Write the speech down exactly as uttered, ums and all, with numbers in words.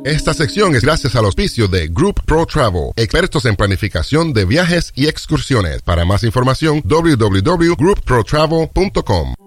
Esta sección es gracias al auspicio de Group Pro Travel, expertos en planificación de viajes y excursiones. Para más información, w w w punto group pro travel punto com.